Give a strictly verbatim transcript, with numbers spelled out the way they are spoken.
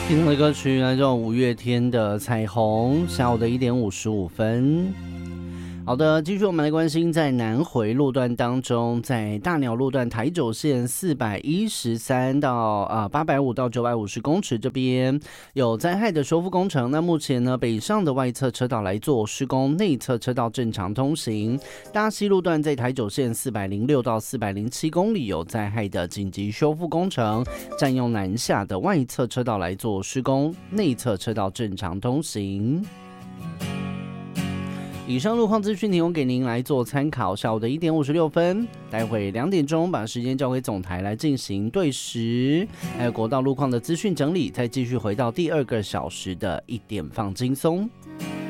听的歌曲来自五月天的《彩虹》，下午的一点五十五分。好的，继续我们来关心在南回路段当中，在大鸟路段台九线四百一十三到啊八百五到九百五十公尺这边有灾害的修复工程。那目前呢，北上的外侧车道来做施工，内侧车道正常通行。大溪路段在台九线四百零六到四百零七公里有灾害的紧急修复工程，占用南下的外侧车道来做施工，内侧车道正常通行。以上路况资讯提供给您来做参考。下午的一点五十六分，待会两点钟把时间交给总台来进行对时，还有国道路况的资讯整理，再继续回到第二个小时的一点放轻松。